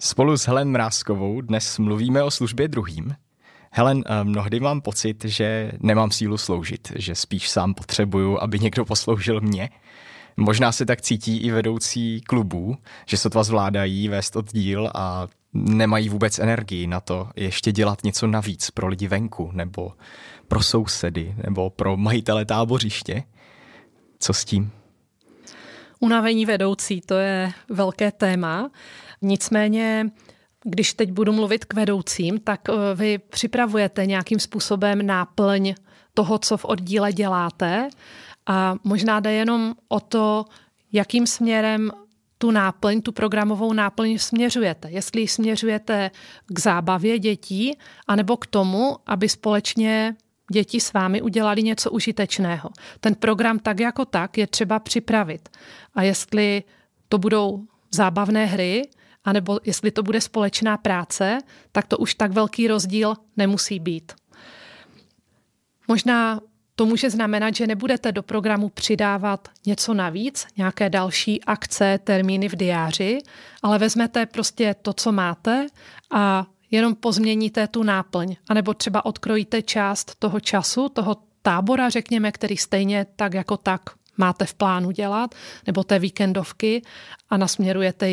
Spolu s Helen Mrázkovou dnes mluvíme o službě druhým. Helen, mnohdy mám pocit, že nemám sílu sloužit, že spíš sám potřebuju, aby někdo posloužil mě. Možná se tak cítí i vedoucí klubů, že sotva zvládají vést oddíl a nemají vůbec energii na to ještě dělat něco navíc pro lidi venku, nebo pro sousedy, nebo pro majitele tábořiště. Co s tím? Unavení vedoucí, to je velké téma. Nicméně, když teď budu mluvit k vedoucím, tak vy připravujete nějakým způsobem náplň toho, co v oddíle děláte, a možná jde jenom o to, jakým směrem tu programovou náplň směřujete. Jestli směřujete k zábavě dětí, anebo k tomu, aby společně děti s vámi udělali něco užitečného. Ten program tak jako tak je třeba připravit. A jestli to budou zábavné hry, anebo jestli to bude společná práce, tak to už tak velký rozdíl nemusí být. Možná to může znamenat, že nebudete do programu přidávat něco navíc, nějaké další akce, termíny v diáři, ale vezmete prostě to, co máte, a jenom pozměníte tu náplň. A nebo třeba odkrojíte část toho času, toho tábora, řekněme, který stejně tak jako tak máte v plánu dělat, nebo té víkendovky, a nasměrujete